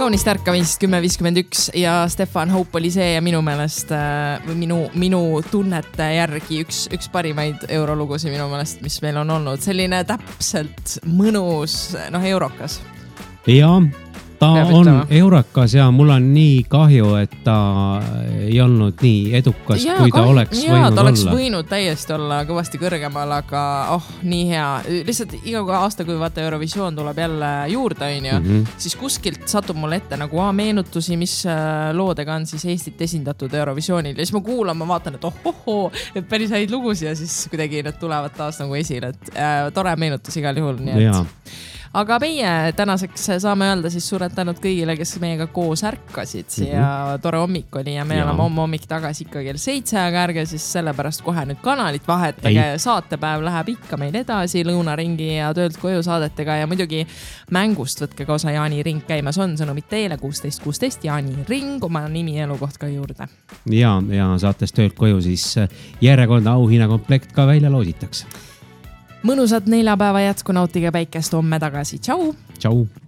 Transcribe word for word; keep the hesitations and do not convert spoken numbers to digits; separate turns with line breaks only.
kaunist ärkamist kümme viiskümmend üks ja Stefan Hope oli see ja minu meelest või minu, minu tunnete järgi üks, üks parimaid eurolugusi minu meelest, mis meil on olnud. Selline täpselt mõnus, noh, eurokas.
Ja, ta on eurokas ja mul on nii kahju, et ta ei olnud nii edukas, ja, kui ta kahju, oleks
ja,
võinud
ta oleks
olla.
võinud täiesti olla kõvasti kõrgemal, aga oh, nii hea. Lihtsalt iga aasta, kui vaata Eurovisioon tuleb jälle juurde, on ju, mm-hmm. siis kuskilt satub mul ette nagu a, meenutusi, mis loodega on siis Eestit esindatud Eurovisioonil. Ja siis ma kuulan, ma vaatan, et oh, oh, oh, et päris häid lugusi ja siis kuidagi need tulevad taas nagu esile. Et, äh, tore meenutus igal juhul. Nii et... Aga meie tänaseks saame öelda siis suured tänud kõigile, kes meiega koos ärkasid mm-hmm. ja tore hommik oli ja me ja. oleme homme hommik tagasi ikka kell seitse, aga ärge siis sellepärast kohe nüüd kanalit vahetage. Ei. Saatepäev läheb ikka meil edasi lõunaringi ja töölt koju saadetega ja muidugi mängust võtke ka osa Jaani ring käimas on sõnumid teile kuusteist kuusteist Jaani ring, oma nimi ja elukoht ka juurde.
Ja, ja saates töölt koju siis järjekordne auhinnakomplekt ka välja loositakse.
Mõnusat neljapäeva jätku, nautige päikest homme tagasi. Tšau!
Tšau!